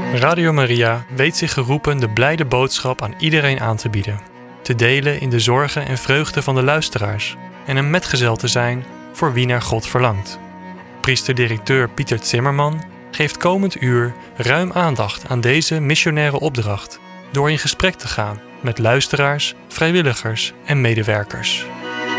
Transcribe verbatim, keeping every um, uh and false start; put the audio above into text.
Radio Maria weet zich geroepen de blijde boodschap aan iedereen aan te bieden. Te delen in de zorgen en vreugde van de luisteraars en een metgezel te zijn voor wie naar God verlangt. Priester-directeur Pieter Zimmerman geeft komend uur ruim aandacht aan deze missionaire opdracht door in gesprek te gaan met luisteraars, vrijwilligers en medewerkers.